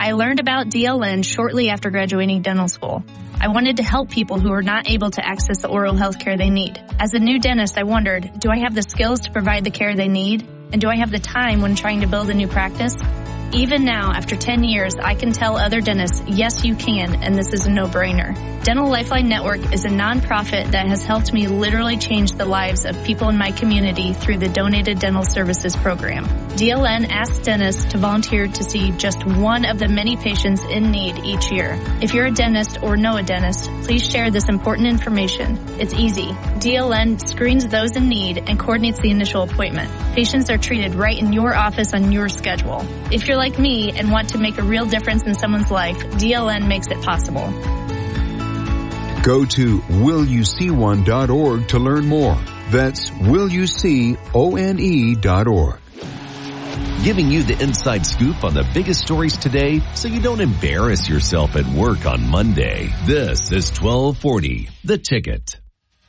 I learned about DLN shortly after graduating dental school. I wanted to help people who are not able to access the oral health care they need. As a new dentist, I wondered, do I have the skills to provide the care they need? And do I have the time when trying to build a new practice? Even now, after 10 years, I can tell other dentists, yes, you can, and this is a no-brainer. Dental Lifeline Network is a nonprofit that has helped me literally change the lives of people in my community through the Donated Dental Services Program. DLN asks dentists to volunteer to see just one of the many patients in need each year. If you're a dentist or know a dentist, please share this important information. It's easy. DLN screens those in need and coordinates the initial appointment. Patients are treated right in your office on your schedule. If you're like me and want to make a real difference in someone's life, DLN makes it possible. Go to willyouseeone.org to learn more. That's willyouseeone.org. Giving you the inside scoop on the biggest stories today so you don't embarrass yourself at work on Monday. This is 1240, The Ticket.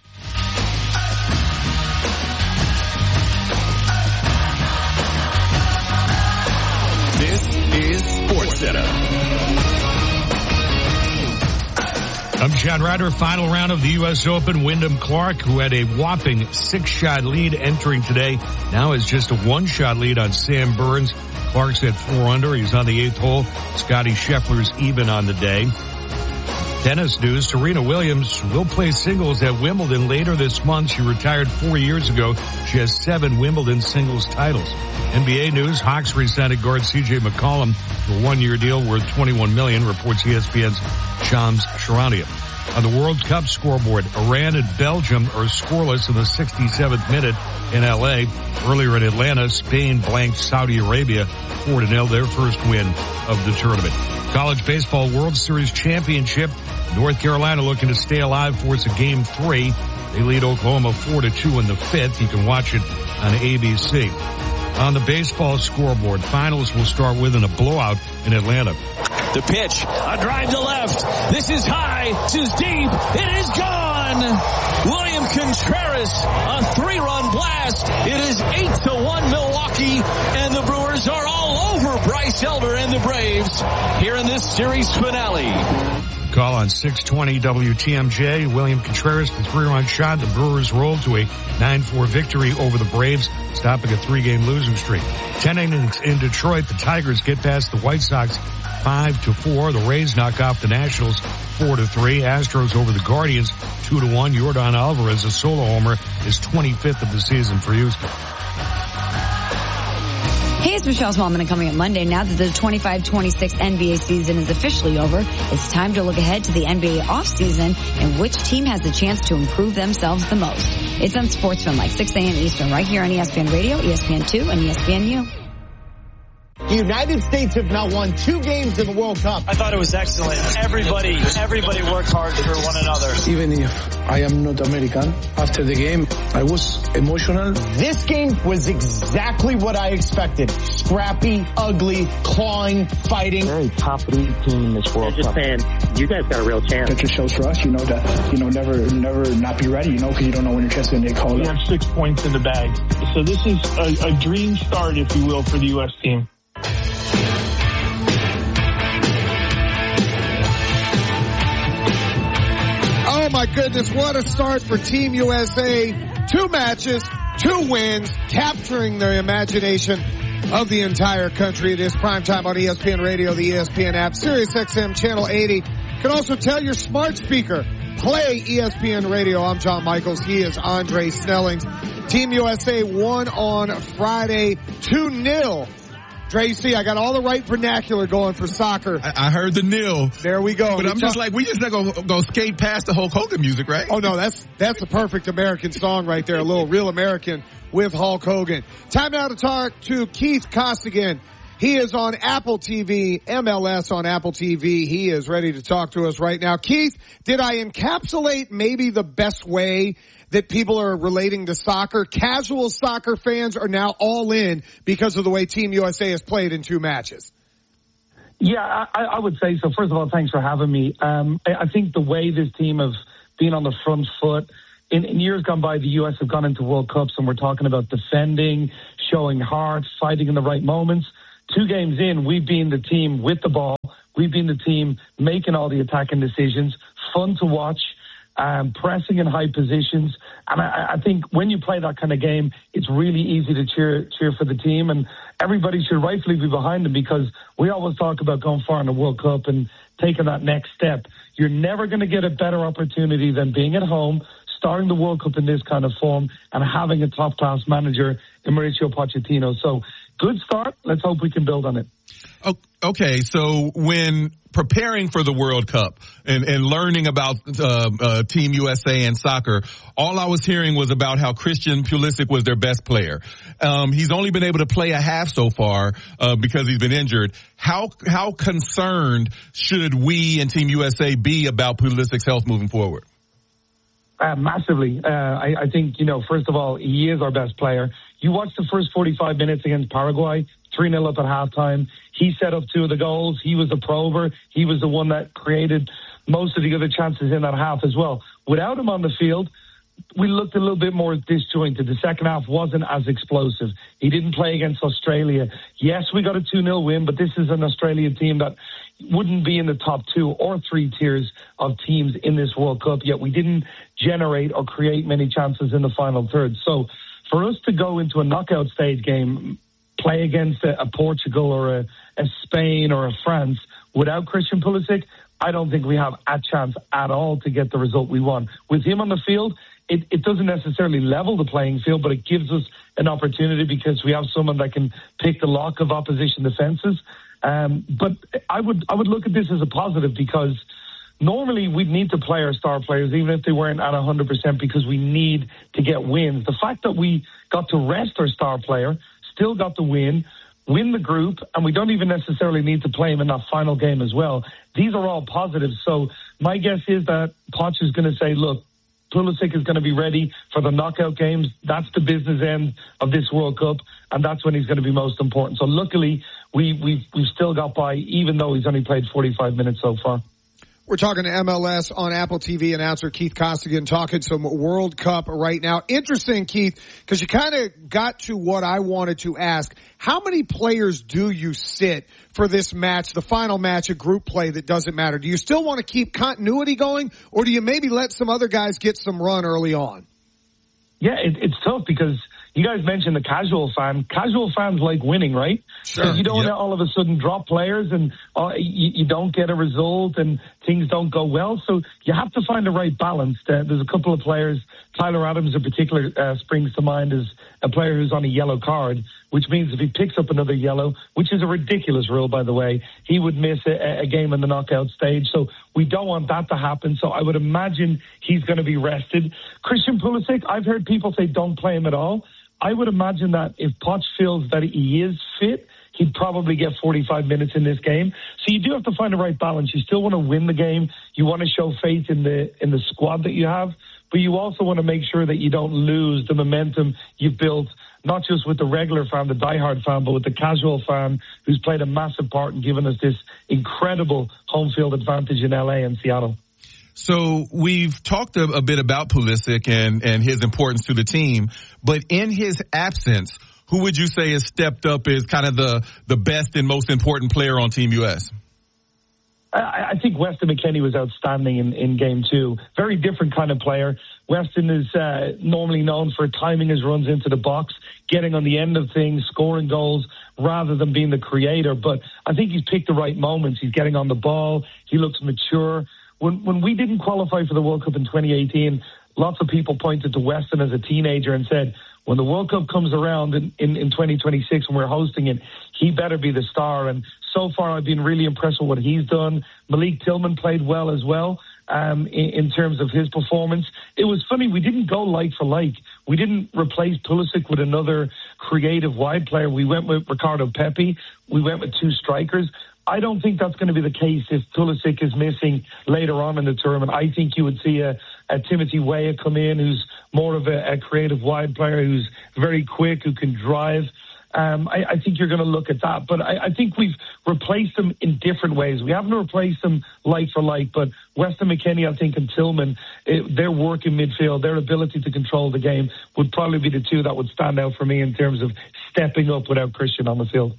This is SportsCenter. I'm Chad Ryder. Final round of the U.S. Open. Wyndham Clark, who had a whopping 6-shot lead entering today, now has just a 1-shot lead on Sam Burns. Clark's at 4 under. He's on the 8th hole. Scottie Scheffler's even on the day. Tennis news. Serena Williams will play singles at Wimbledon later this month. She retired 4 years ago. She has 7 Wimbledon singles titles. NBA news. Hawks re-signed guard C.J. McCollum for a 1-year deal worth $21 million, reports ESPN's Shams Charania. On the World Cup scoreboard, Iran and Belgium are scoreless in the 67th minute in L.A. Earlier in Atlanta, Spain blanked Saudi Arabia 4-0, their first win of the tournament. College Baseball World Series Championship. North Carolina looking to stay alive for its Game 3. They lead Oklahoma 4-2 in the 5th. You can watch it on ABC. On the baseball scoreboard, finals will start with a blowout in Atlanta. The pitch, a drive to left. This is high, this is deep, it is gone. William Contreras, a 3-run blast. It is 8-1 Milwaukee, and the Brewers are all over Bryce Elder and the Braves here in this series finale. Call on 620 WTMJ. William Contreras, the 3-run shot. The Brewers rolled to a 9-4 victory over the Braves, stopping a 3-game losing streak. 10 innings in Detroit. The Tigers get past the White Sox 5-4. The Rays knock off the Nationals 4-3. Astros over the Guardians 2-1. Yordan Alvarez, a solo homer, is 25th of the season for Houston. Hey, it's Michelle Smallman, and coming up Monday, now that the 25-26 NBA season is officially over, it's time to look ahead to the NBA offseason and which team has the chance to improve themselves the most. It's on Sportsman, like 6 a.m. Eastern, right here on ESPN Radio, ESPN2, and ESPNU. The United States have now won 2 games in the World Cup. I thought it was excellent. Everybody worked hard for one another. Even if I am not American, after the game, I was emotional. This game was exactly what I expected. Scrappy, ugly, clawing, fighting. Very top league team in this World Cup. Just saying, you guys got a real chance. That just shows for us, that, never not be ready, because you don't know when your chance is going to get called up. We have 6 points in the bag. So this is a dream start, if you will, for the U.S. team. Oh my goodness, what a start for Team USA. 2 matches, 2 wins, capturing the imagination of the entire country. It is primetime on ESPN Radio, the ESPN app, Sirius XM Channel 80. You can also tell your smart speaker, play ESPN Radio. I'm John Michaels. He is Andre Snellings. Team USA won on Friday 2-0. Dre, you see, I got all the right vernacular going for soccer. I heard the nil. There we go. But I'm just like, we just not gonna go skate past the Hulk Hogan music, right? Oh no, that's the perfect American song right there. A little real American with Hulk Hogan. Time now to talk to Keith Costigan. He is on Apple TV, MLS on Apple TV. He is ready to talk to us right now. Keith, did I encapsulate maybe the best way that people are relating to soccer? Casual soccer fans are now all in because of the way Team USA has played in 2 matches. Yeah, I would say so. First of all, thanks for having me. I think the way this team has been on the front foot, in years gone by, the U.S. have gone into World Cups and we're talking about defending, showing heart, fighting in the right moments. 2 games in, we've been the team with the ball, we've been the team making all the attacking decisions, fun to watch, pressing in high positions. And I think when you play that kind of game, it's really easy to cheer for the team. And everybody should rightfully be behind them, because we always talk about going far in the World Cup and taking that next step. You're never going to get a better opportunity than being at home, starting the World Cup in this kind of form, and having a top-class manager in Mauricio Pochettino. So good start. Let's hope we can build on it. Okay, so when preparing for the World Cup and learning about Team USA and soccer, all I was hearing was about how Christian Pulisic was their best player. He's only been able to play a half so far because he's been injured. How concerned should we and Team USA be about Pulisic's health moving forward? Massively. I think, first of all, he is our best player. You watch the first 45 minutes against Paraguay, 3-0 up at halftime. He set up 2 of the goals. He was the prover. He was the one that created most of the other chances in that half as well. Without him on the field, we looked a little bit more disjointed. The second half wasn't as explosive. He didn't play against Australia. Yes, we got a 2-0 win, but this is an Australian team that wouldn't be in the top 2 or 3 tiers of teams in this World Cup, yet we didn't generate or create many chances in the final third. So for us to go into a knockout stage game, play against a Portugal or a Spain or a France without Christian Pulisic, I don't think we have a chance at all to get the result we want. With him on the field, it doesn't necessarily level the playing field, but it gives us an opportunity because we have someone that can pick the lock of opposition defenses. But I would look at this as a positive, because normally we'd need to play our star players, even if they weren't at 100%, because we need to get wins. The fact that we got to rest our star player, still got the win the group, and we don't even necessarily need to play him in that final game as well. These are all positives. So my guess is that Poch is going to say, look, Pulisic is going to be ready for the knockout games. That's the business end of this World Cup, and that's when he's going to be most important. So luckily, we've still got by, even though he's only played 45 minutes so far. We're talking to MLS on Apple TV announcer Keith Costigan, talking some World Cup right now. Interesting, Keith, because you kind of got to what I wanted to ask. How many players do you sit for this match, the final match, a group play that doesn't matter? Do you still want to keep continuity going, or do you maybe let some other guys get some run early on? Yeah, it's tough because you guys mentioned the casual fan. Casual fans like winning, right? Sure. So you don't want to all of a sudden drop players and you don't get a result and things don't go well. So you have to find the right balance. There's a couple of players, Tyler Adams in particular springs to mind as a player who's on a yellow card, which means if he picks up another yellow, which is a ridiculous rule, by the way, he would miss a game in the knockout stage. So we don't want that to happen. So I would imagine he's going to be rested. Christian Pulisic, I've heard people say don't play him at all. I would imagine that if Poch feels that he is fit, he'd probably get 45 minutes in this game. So you do have to find the right balance. You still want to win the game. You want to show faith in the squad that you have, but you also want to make sure that you don't lose the momentum you've built, not just with the regular fan, the diehard fan, but with the casual fan who's played a massive part in giving us this incredible home field advantage in LA and Seattle. So we've talked a bit about Pulisic and his importance to the team, but in his absence, who would you say has stepped up as kind of the best and most important player on Team US? I think Weston McKennie was outstanding in Game 2. Very different kind of player. Weston is normally known for timing his runs into the box, getting on the end of things, scoring goals, rather than being the creator. But I think he's picked the right moments. He's getting on the ball. He looks mature. When we didn't qualify for the World Cup in 2018, lots of people pointed to Weston as a teenager and said, when the World Cup comes around in 2026 when we're hosting it, he better be the star. And so far, I've been really impressed with what he's done. Malik Tillman played well as well in terms of his performance. It was funny, we didn't go like for like. We didn't replace Pulisic with another creative wide player. We went with Ricardo Pepi. We went with 2 strikers. I don't think that's going to be the case if Pulisic is missing later on in the tournament. I think you would see a Timothy Weah come in, who's more of a creative wide player, who's very quick, who can drive. I think you're going to look at that. But I think we've replaced them in different ways. We haven't replaced them like for like, but Weston McKennie, I think, and Tillman, their work in midfield, their ability to control the game would probably be the 2 that would stand out for me in terms of stepping up without Christian on the field.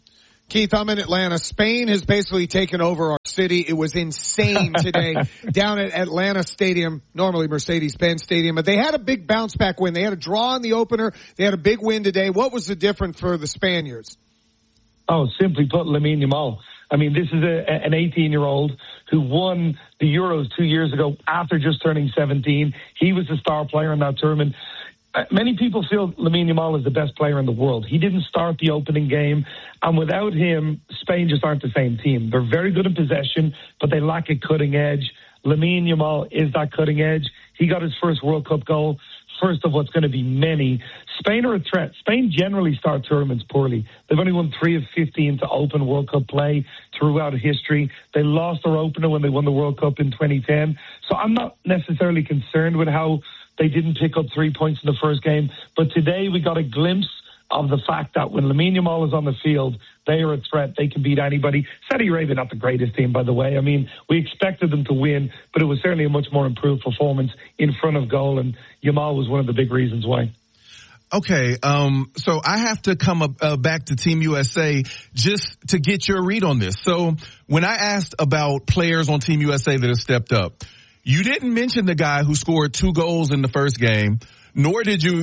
Keith, I'm in Atlanta. Spain has basically taken over our city. It was insane today down at Atlanta Stadium, normally Mercedes-Benz Stadium. But they had a big bounce-back win. They had a draw in the opener. They had a big win today. What was the difference for the Spaniards? Oh, simply put, Lamine Yamal. I mean, this is an 18-year-old who won the Euros 2 years ago after just turning 17. He was the star player in that tournament. Many people feel Lamine Yamal is the best player in the world. He didn't start the opening game, and without him, Spain just aren't the same team. They're very good in possession, but they lack a cutting edge. Lamine Yamal is that cutting edge. He got his first World Cup goal, first of what's going to be many. Spain are a threat. Spain generally start tournaments poorly. They've only won 3 of 15 to open World Cup play throughout history. They lost their opener when they won the World Cup in 2010. So I'm not necessarily concerned with how they didn't pick up 3 points in the first game. But today we got a glimpse of the fact that when Lamine Yamal is on the field, they are a threat. They can beat anybody. Saudi Arabia, not the greatest team, by the way. I mean, we expected them to win, but it was certainly a much more improved performance in front of goal, and Yamal was one of the big reasons why. Okay, so I have to come back to Team USA just to get your read on this. So when I asked about players on Team USA that have stepped up, you didn't mention the guy who scored 2 goals in the first game, nor did you,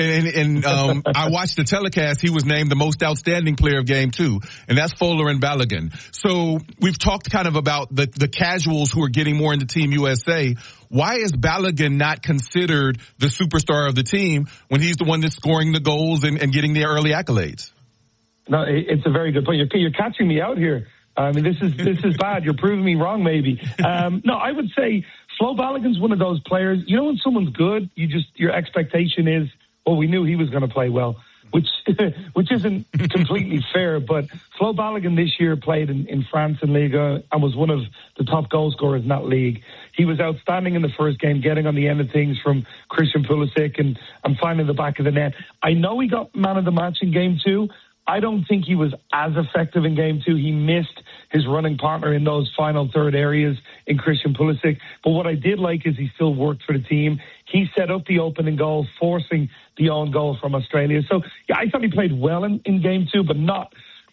I watched the telecast, he was named the most outstanding player of game 2, and that's Folarin Balogun. So we've talked kind of about the casuals who are getting more into Team USA. Why is Balogun not considered the superstar of the team when he's the one that's scoring the goals and getting the early accolades? No, it's a very good point. You're catching me out here. I mean, this is bad. You're proving me wrong, maybe. No, I would say Flo Balogun's one of those players. You know, when someone's good, your expectation is, well, we knew he was going to play well, which isn't completely fair. But Flo Balogun this year played in France in Liga and was one of the top goal scorers in that league. He was outstanding in the first game, getting on the end of things from Christian Pulisic and finding the back of the net. I know he got man of the match in game 2. I don't think he was as effective in game 2. He missed his running partner in those final third areas in Christian Pulisic. But what I did like is he still worked for the team. He set up the opening goal, forcing the own goal from Australia. So yeah, I thought he played well in game 2, but not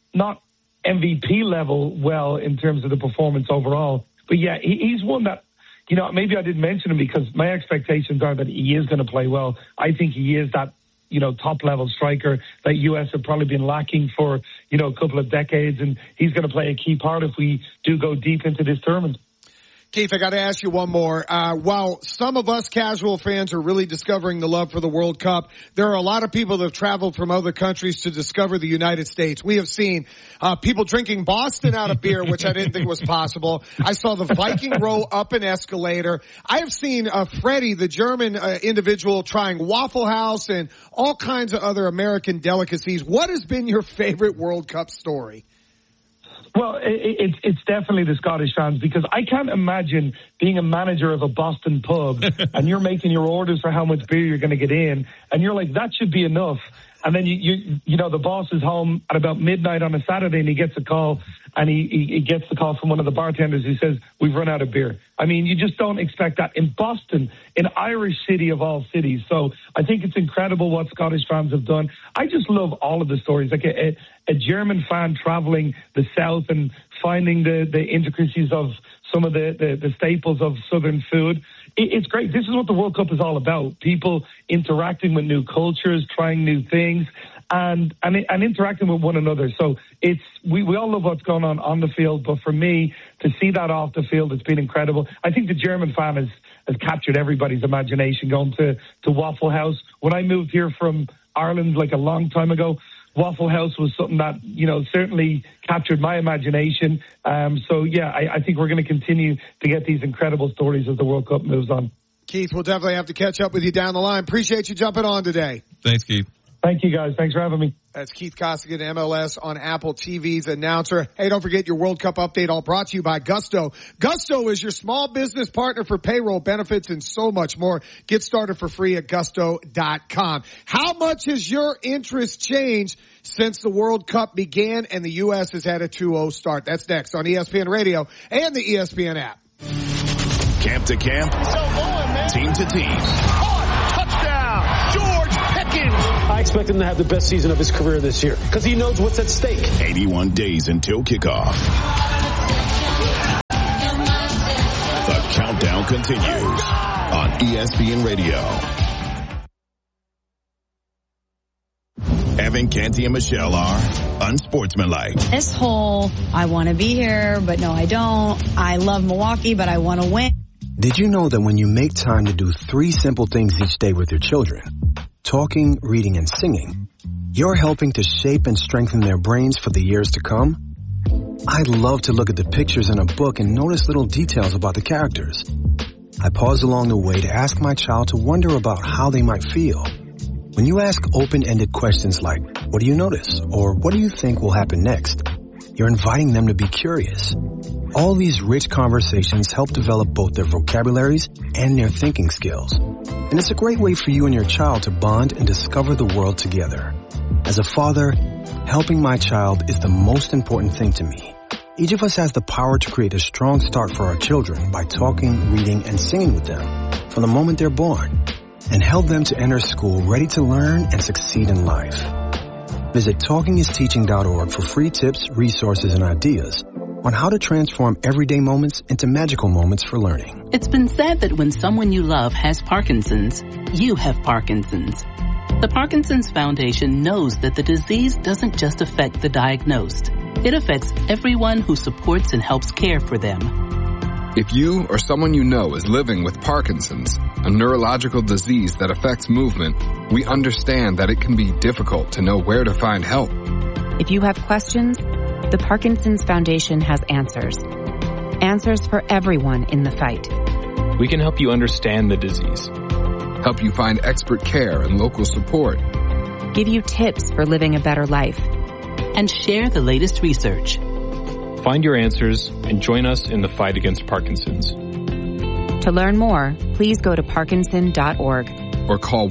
MVP level well in terms of the performance overall. But yeah, he's one that, you know, maybe I didn't mention him because my expectations are that he is going to play well. I think he is that, you know, top-level striker that U.S. have probably been lacking for, you know, a couple of decades, and he's going to play a key part if we do go deep into this tournament. Keith, I got to ask you one more. While some of us casual fans are really discovering the love for the World Cup, there are a lot of people that have traveled from other countries to discover the United States. We have seen people drinking Boston out of beer, which I didn't think was possible. I saw the Viking row up an escalator. I have seen Freddie, the German individual, trying Waffle House and all kinds of other American delicacies. What has been your favorite World Cup story? Well, it's definitely the Scottish fans, because I can't imagine being a manager of a Boston pub and you're making your orders for how much beer you're going to get in, and you're like, that should be enough. And then you know, the boss is home at about midnight on a Saturday and he gets a call, and he gets the call from one of the bartenders who says, we've run out of beer. I mean, you just don't expect that in Boston, an Irish city of all cities. So I think it's incredible what Scottish fans have done. I just love all of the stories. Like a German fan traveling the south and finding the intricacies of some of the staples of southern food. It's great. This is what the World Cup is all about. People interacting with new cultures, trying new things, and interacting with one another. So we all love what's going on the field, but for me, to see that off the field, it's been incredible. I think the German fan has captured everybody's imagination going to Waffle House. When I moved here from Ireland like a long time ago, Waffle House was something that, you know, certainly captured my imagination. So, yeah, I think we're going to continue to get these incredible stories as the World Cup moves on. Keith, we'll definitely have to catch up with you down the line. Appreciate you jumping on today. Thanks, Keith. Thank you, guys. Thanks for having me. That's Keith Costigan, MLS on Apple TV's announcer. Hey, don't forget your World Cup update, all brought to you by Gusto. Gusto is your small business partner for payroll, benefits, and so much more. Get started for free at gusto.com. How much has your interest changed since the World Cup began and the U.S. has had a 2-0 start? That's next on ESPN Radio and the ESPN app. Camp to camp, team to team. Touchdown, George Pickens. I expect him to have the best season of his career this year because he knows what's at stake. 81 days until kickoff. The countdown continues on ESPN Radio. Evan, Canty, and Michelle are unsportsmanlike. This whole, I want to be here, but no, I don't. I love Milwaukee, but I want to win. Did you know that when you make time to do 3 simple things each day with your children, talking, reading, and singing, you're helping to shape and strengthen their brains for the years to come? I love to look at the pictures in a book and notice little details about the characters. I pause along the way to ask my child to wonder about how they might feel. When you ask open-ended questions like, what do you notice? Or what do you think will happen next? You're inviting them to be curious. All these rich conversations help develop both their vocabularies and their thinking skills. And it's a great way for you and your child to bond and discover the world together. As a father, helping my child is the most important thing to me. Each of us has the power to create a strong start for our children by talking, reading, and singing with them from the moment they're born, and help them to enter school ready to learn and succeed in life. Visit TalkingIsTeaching.org for free tips, resources, and ideas on how to transform everyday moments into magical moments for learning. It's been said that when someone you love has Parkinson's, you have Parkinson's. The Parkinson's Foundation knows that the disease doesn't just affect the diagnosed. It affects everyone who supports and helps care for them. If you or someone you know is living with Parkinson's, a neurological disease that affects movement, we understand that it can be difficult to know where to find help. If you have questions, the Parkinson's Foundation has answers. Answers for everyone in the fight. We can help you understand the disease. Help you find expert care and local support. Give you tips for living a better life. And share the latest research. Find your answers and join us in the fight against Parkinson's. To learn more, please go to Parkinson.org. Or call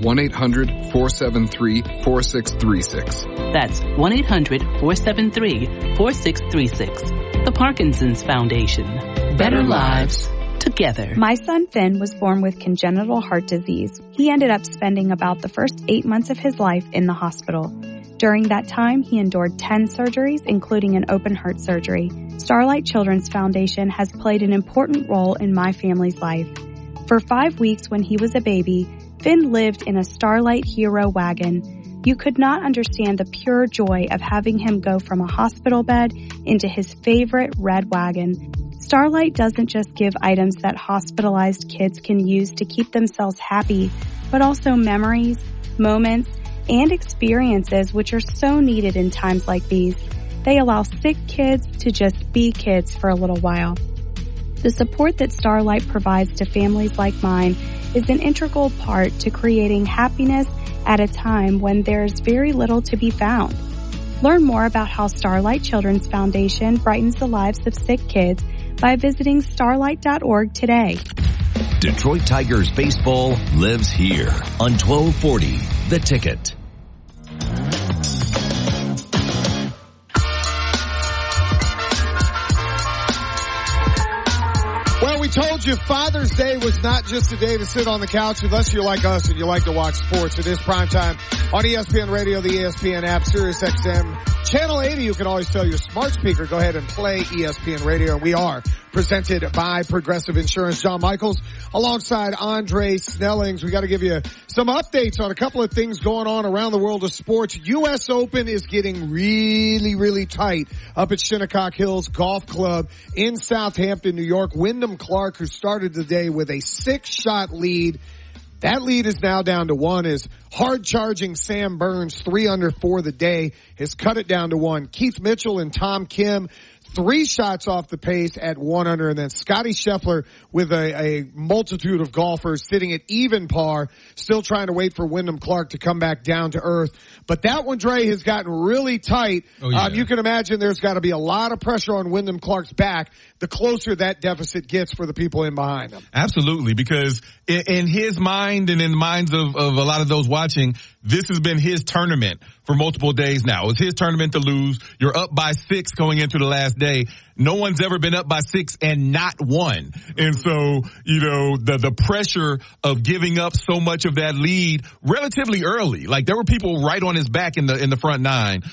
1-800-473-4636. That's 1-800-473-4636. The Parkinson's Foundation. Better lives together. My son Finn was born with congenital heart disease. He ended up spending about the first 8 months of his life in the hospital. During that time, he endured 10 surgeries, including an open heart surgery. Starlight Children's Foundation has played an important role in my family's life. For 5 weeks when he was a baby, Finn lived in a Starlight Hero wagon. You could not understand the pure joy of having him go from a hospital bed into his favorite red wagon. Starlight doesn't just give items that hospitalized kids can use to keep themselves happy, but also memories, moments, and experiences which are so needed in times like these. They allow sick kids to just be kids for a little while. The support that Starlight provides to families like mine is an integral part to creating happiness at a time when there's very little to be found. Learn more about how Starlight Children's Foundation brightens the lives of sick kids by visiting starlight.org today. Detroit Tigers baseball lives here on 1240 The Ticket. Well, we told you Father's Day was not just a day to sit on the couch unless you're like us and you like to watch sports. It is primetime on ESPN Radio, the ESPN app, Sirius XM, Channel 80. You can always tell your smart speaker, go ahead and play ESPN Radio. We are presented by Progressive Insurance. John Michaels alongside Andre Snellings. We got to give you some updates on a couple of things going on around the world of sports. U.S. Open is getting really, really tight up at Shinnecock Hills Golf Club in Southampton, New York. Wyndham Clark, who started the day with a 6-shot lead, that lead is now down to 1 as hard-charging Sam Burns, 3 under for the day, has cut it down to 1. Keith Mitchell and Tom Kim, 3 shots off the pace at 1 under, and then Scotty Scheffler with a multitude of golfers sitting at even par, still trying to wait for Wyndham Clark to come back down to earth. But that one, Dre, has gotten really tight. Oh, yeah. You can imagine there's got to be a lot of pressure on Wyndham Clark's back the closer that deficit gets for the people in behind him. Absolutely, because in his mind and in the minds of a lot of those watching, this has been his tournament for multiple days now. It's his tournament to lose. You're up by 6 going into the last day. No one's ever been up by 6 and not won. And so, the pressure of giving up so much of that lead relatively early, like there were people right on his back in the front 9.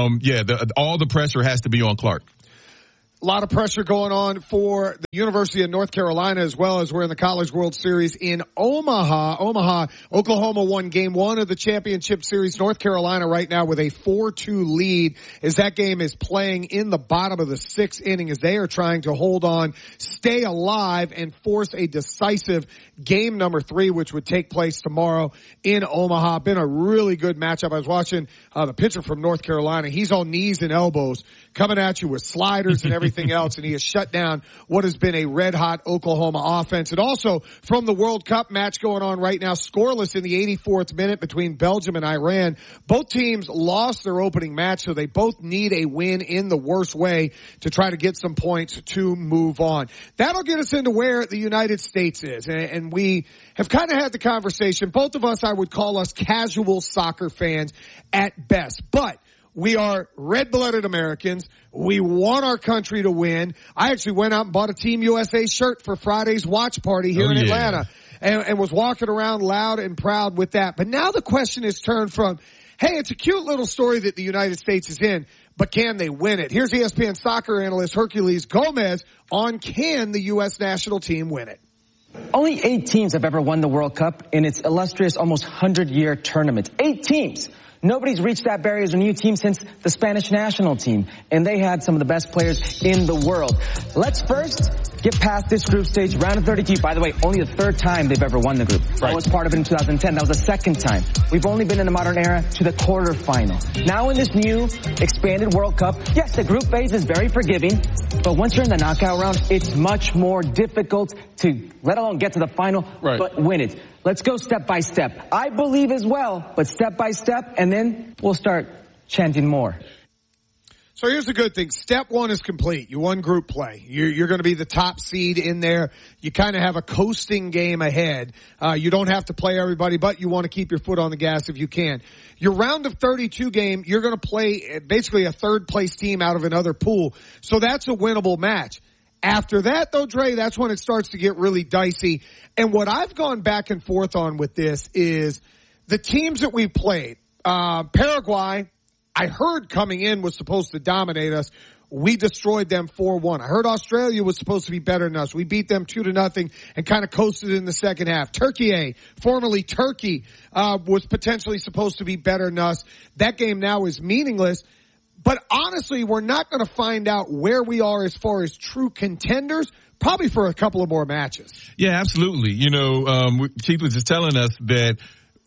All the pressure has to be on Clark. A lot of pressure going on for the University of North Carolina as well as we're in the College World Series in Omaha. Oklahoma won game 1 of the championship series. North Carolina right now with a 4-2 lead as that game is playing in the bottom of the 6th inning as they are trying to hold on, stay alive, and force a decisive game number 3, which would take place tomorrow in Omaha. Been a really good matchup. I was watching the pitcher from North Carolina. He's on knees and elbows coming at you with sliders and everything else, and he has shut down what has been a red-hot Oklahoma offense. And also, from the World Cup match going on right now, scoreless in the 84th minute between Belgium and Iran. Both teams lost their opening match, so they both need a win in the worst way to try to get some points to move on. That'll get us into where the United States is, and we have kind of had the conversation. Both of us, I would call us casual soccer fans at best, but we are red-blooded Americans. We want our country to win. I actually went out and bought a Team USA shirt for Friday's watch party here in Atlanta and was walking around loud and proud with that. But now the question is turned from, hey, it's a cute little story that the United States is in, but can they win it? Here's ESPN soccer analyst Herculez Gomez on can the U.S. national team win it? Only 8 teams have ever won the World Cup in its illustrious almost 100-year tournament. 8 teams. Nobody's reached that barrier as a new team since the Spanish national team, and they had some of the best players in the world. Let's first get past this group stage, round of 32. By the way, only the 3rd time they've ever won the group. Right. I was part of it in 2010. That was the 2nd time. We've only been in the modern era to the quarterfinal. Now in this new expanded World Cup, yes, the group phase is very forgiving, but once you're in the knockout round, it's much more difficult to, let alone get to the final, but win it. Let's go step by step. I believe as well, but step by step, and then we'll start chanting more. So here's the good thing. Step 1 is complete. You won group play. You're going to be the top seed in there. You kind of have a coasting game ahead. You don't have to play everybody, but you want to keep your foot on the gas if you can. Your round of 32 game, you're going to play basically a 3rd place team out of another pool. So that's a winnable match. After that, though, Dre, that's when it starts to get really dicey. And what I've gone back and forth on with this is the teams that we played. Paraguay, I heard coming in was supposed to dominate us. We destroyed them 4-1. I heard Australia was supposed to be better than us. We beat them 2-0 and kind of coasted in the second half. Turkey, formerly Turkey, was potentially supposed to be better than us. That game now is meaningless. But honestly, we're not going to find out where we are as far as true contenders, probably for a couple of more matches. Yeah, absolutely. Chief was just telling us that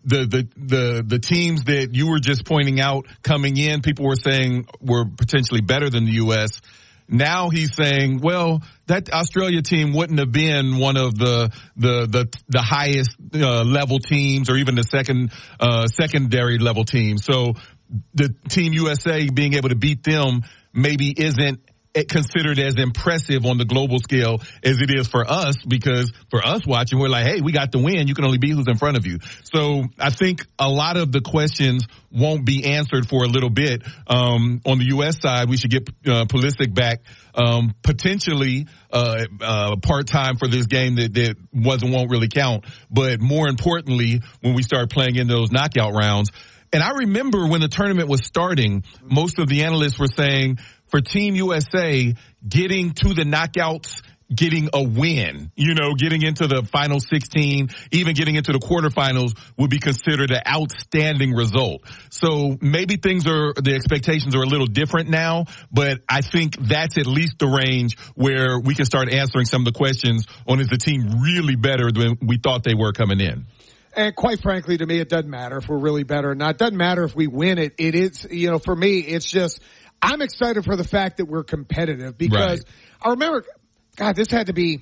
the teams that you were just pointing out coming in, people were saying were potentially better than the U.S. Now he's saying, well, that Australia team wouldn't have been one of the highest level teams or even the secondary level teams. So the Team USA being able to beat them maybe isn't considered as impressive on the global scale as it is for us, because for us watching, we're like, hey, we got the win. You can only beat who's in front of you. So I think a lot of the questions won't be answered for a little bit. On the U.S. side, we should get Pulisic back potentially part-time for this game that won't really count. But more importantly, when we start playing in those knockout rounds. And I remember when the tournament was starting, most of the analysts were saying for Team USA, getting to the knockouts, getting a win, getting into the final 16, even getting into the quarterfinals would be considered an outstanding result. So maybe the expectations are a little different now, but I think that's at least the range where we can start answering some of the questions on is the team really better than we thought they were coming in. And quite frankly, to me, it doesn't matter if we're really better or not. It doesn't matter if we win it. It is, for me, it's just, I'm excited for the fact that we're competitive because I remember, God, this had to be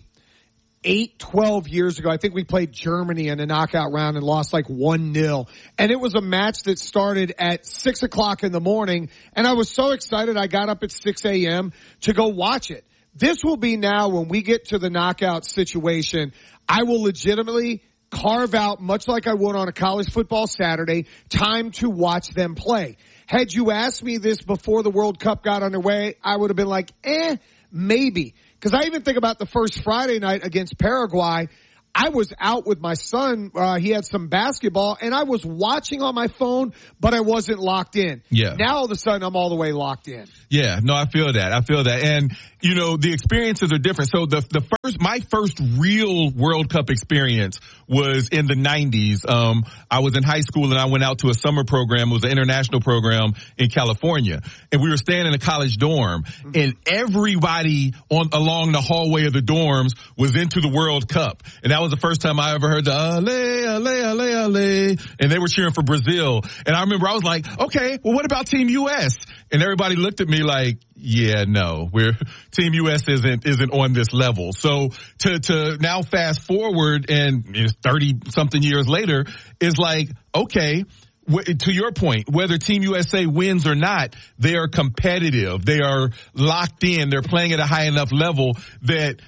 12 years ago. I think we played Germany in a knockout round and lost like 1-0. And it was a match that started at 6 o'clock in the morning. And I was so excited. I got up at 6 a.m. to go watch it. This will be now when we get to the knockout situation, I will legitimately carve out, much like I would on a college football Saturday, time to watch them play. Had you asked me this before the World Cup got underway, I would have been like, maybe. Because I even think about the first Friday night against Paraguay. I was out with my son. He had some basketball, and I was watching on my phone, but I wasn't locked in. Yeah. Now all of a sudden, I'm all the way locked in. Yeah, no, I feel that. And, you know, the experiences are different. So my first real World Cup experience was in the 90s. I was in high school and I went out to a summer program. It was an international program in California. And we were staying in a college dorm, and everybody along the hallway of the dorms was into the World Cup. And that was the first time I ever heard the Ale, Ale, Ale, Ale. And they were cheering for Brazil. And I remember I was like, okay, well, what about Team US? And everybody looked at me like, yeah, no, Team US isn't on this level. So to now fast forward and 30 something years later is like, okay, to your point, whether Team USA wins or not, they are competitive. They are locked in. They're playing at a high enough level that,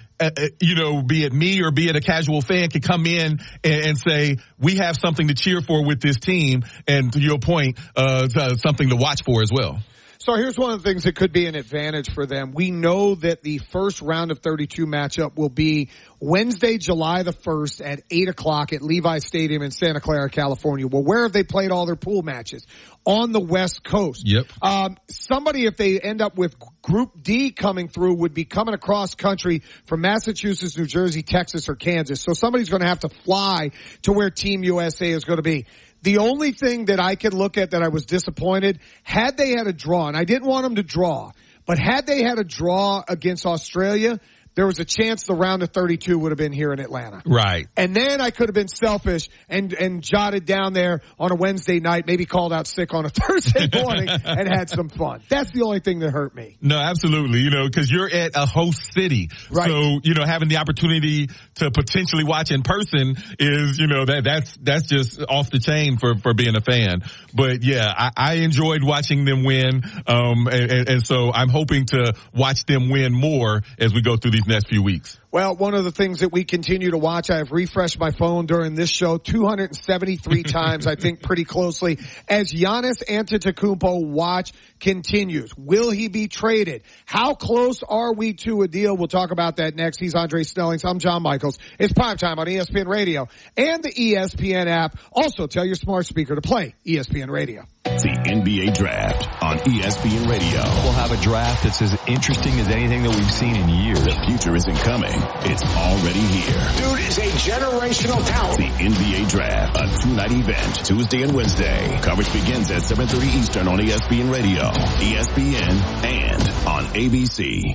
be it me or be it a casual fan can come in and say, we have something to cheer for with this team. And to your point, something to watch for as well. So here's one of the things that could be an advantage for them. We know that the first round of 32 matchup will be Wednesday, July the 1st at 8 o'clock at Levi Stadium in Santa Clara, California. Well, where have they played all their pool matches? On the West Coast. Yep. Somebody, if they end up with Group D coming through, would be coming across country from Massachusetts, New Jersey, Texas, or Kansas. So somebody's going to have to fly to where Team USA is going to be. The only thing that I could look at that I was disappointed, had they had a draw, and I didn't want them to draw, but had they had a draw against Australia, there was a chance the round of 32 would have been here in Atlanta. Right. And then I could have been selfish and jotted down there on a Wednesday night, maybe called out sick on a Thursday morning and had some fun. That's the only thing that hurt me. No, absolutely. Because you're at a host city. Right. So, having the opportunity to potentially watch in person is, that's just off the chain for being a fan. But yeah, I enjoyed watching them win. And so I'm hoping to watch them win more as we go through these next few weeks. Well, one of the things that we continue to watch, I have refreshed my phone during this show 273 times, I think pretty closely, as Giannis Antetokounmpo watch continues. Will he be traded? How close are we to a deal? We'll talk about that next. He's Andre Snellings. I'm John Michaels. It's Primetime on ESPN Radio and the ESPN app. Also, tell your smart speaker to play ESPN Radio. The NBA Draft on ESPN Radio. We'll have a draft that's as interesting as anything that we've seen in years. The future isn't coming. It's already here. Dude is a generational talent. The NBA Draft, a two-night event, Tuesday and Wednesday. Coverage begins at 7:30 Eastern on ESPN Radio, ESPN, and on ABC.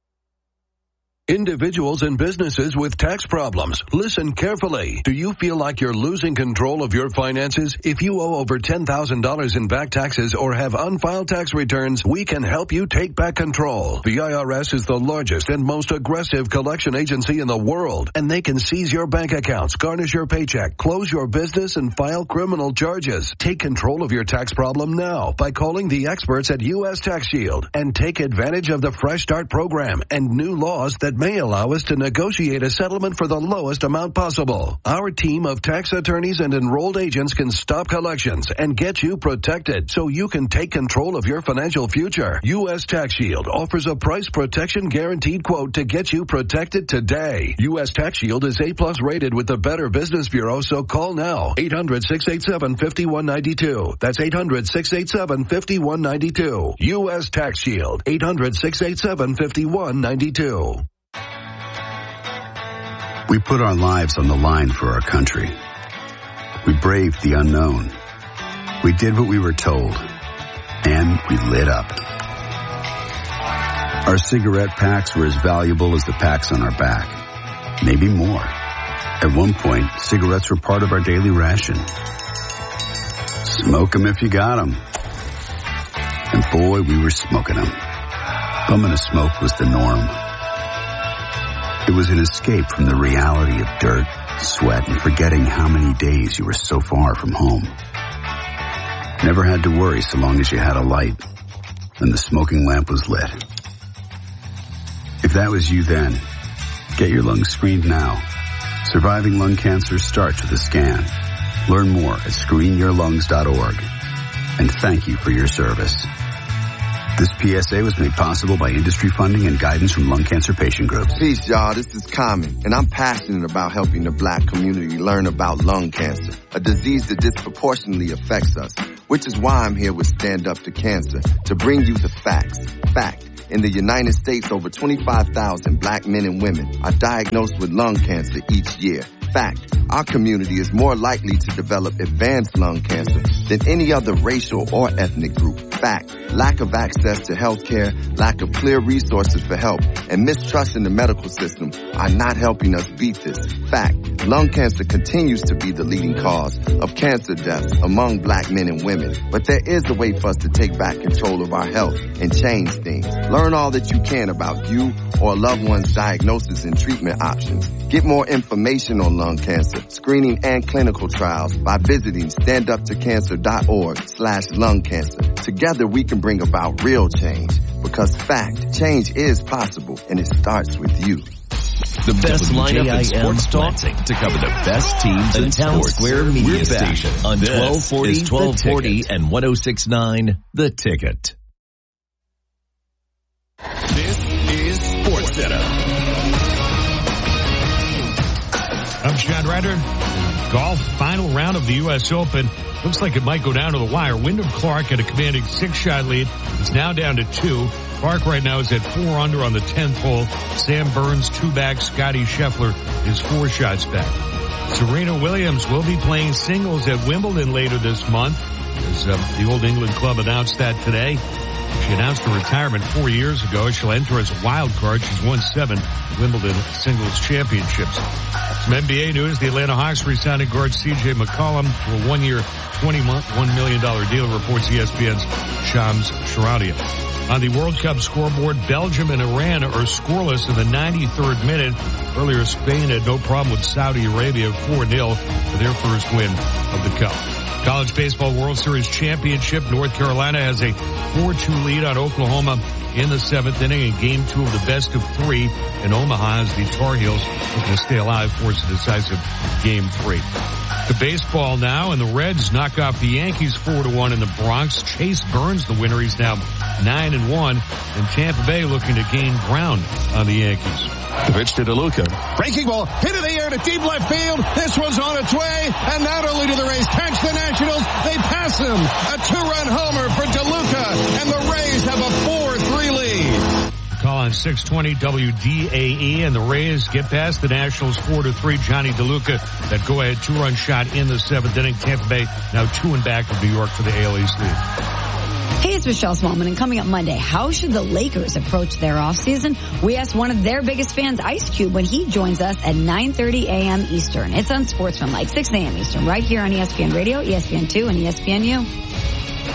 Individuals and businesses with tax problems, listen carefully. Do you feel like you're losing control of your finances? If you owe over $10,000 in back taxes or have unfiled tax returns, we can help you take back control. The IRS is the largest and most aggressive collection agency in the world, and they can seize your bank accounts, garnish your paycheck, close your business, and file criminal charges. Take control of your tax problem now by calling the experts at U.S. Tax Shield and take advantage of the Fresh Start program and new laws that may allow us to negotiate a settlement for the lowest amount possible. Our team of tax attorneys and enrolled agents can stop collections and get you protected so you can take control of your financial future. U.S. Tax Shield offers a price protection guaranteed quote to get you protected today. U.S. Tax Shield is A+ rated with the Better Business Bureau, so call now. 800-687-5192. That's 800-687-5192. U.S. Tax Shield. 800-687-5192. We put our lives on the line for our country. We braved the unknown. We did what we were told. And we lit up. Our cigarette packs were as valuable as the packs on our back. Maybe more. At one point, cigarettes were part of our daily ration. Smoke 'em if you got 'em. And boy, we were smoking 'em. Bumming a smoke was the norm. It was an escape from the reality of dirt, sweat, and forgetting how many days you were so far from home. Never had to worry so long as you had a light and the smoking lamp was lit. If that was you then, get your lungs screened now. Surviving lung cancer starts with a scan. Learn more at screenyourlungs.org. and thank you for your service. This PSA was made possible by industry funding and guidance from lung cancer patient groups. Peace, y'all. This is Common, and I'm passionate about helping the Black community learn about lung cancer, a disease that disproportionately affects us, which is why I'm here with Stand Up to Cancer, to bring you the facts. Fact. In the United States, over 25,000 Black men and women are diagnosed with lung cancer each year. Fact, our community is more likely to develop advanced lung cancer than any other racial or ethnic group. Fact, lack of access to health care, lack of clear resources for help, and mistrust in the medical system are not helping us beat this. Fact, lung cancer continues to be the leading cause of cancer deaths among Black men and women. But there is a way for us to take back control of our health and change things. Learn all that you can about you or a loved one's diagnosis and treatment options. Get more information on lung cancer, screening, and clinical trials by visiting standuptocancer.org/lung cancer. Together we can bring about real change, because fact, change is possible, and it starts with you. The best lineup in sports talk to cover the best teams in Town Square Media Station on 1240 and 106.9 The Ticket. This is Sports Center. I'm Sean Ryder. Golf final round of the U.S. Open. Looks like it might go down to the wire. Wyndham Clark had a commanding 6-shot lead. It's now down to 2. Clark right now is at 4 under on the 10th hole. Sam Burns 2 back. Scotty Scheffler is 4 shots back. Serena Williams will be playing singles at Wimbledon later this month, as the Old England Club announced that today. She announced her retirement 4 years ago. She'll enter as a wild card. She's won 7 Wimbledon singles championships. Some NBA news. The Atlanta Hawks re-signed guard C.J. McCollum for a 1-year, $1 million deal, reports ESPN's Shams Charania. On the World Cup scoreboard, Belgium and Iran are scoreless in the 93rd minute. Earlier, Spain had no problem with Saudi Arabia 4-0 for their first win of the Cup. College Baseball World Series Championship. North Carolina has a 4-2 lead on Oklahoma in the 7th inning in Game 2 of the best of 3 in Omaha as the Tar Heels looking to stay alive, force a decisive Game 3. To baseball now, and the Reds knock off the Yankees 4-1 in the Bronx. Chase Burns the winner. He's now 9-1, and Tampa Bay looking to gain ground on the Yankees. The pitch to DeLuca. Breaking ball, hit in the air to deep left field. This one's on its way, and not only do the Rays catch the Nationals, they pass them. A 2-run homer for DeLuca, and the Rays have a 4-3 lead. Call on 620 WDAE, and the Rays get past the Nationals 4-3. Johnny DeLuca, that go-ahead 2-run shot in the 7th inning. Tampa Bay now 2 and back of New York for the AL East lead. Hey, it's Michelle Smallman, and coming up Monday, how should the Lakers approach their offseason? We asked one of their biggest fans, Ice Cube, when he joins us at 9:30 a.m. Eastern. It's on Sportsman, like 6 a.m. Eastern, right here on ESPN Radio, ESPN2, and ESPNU.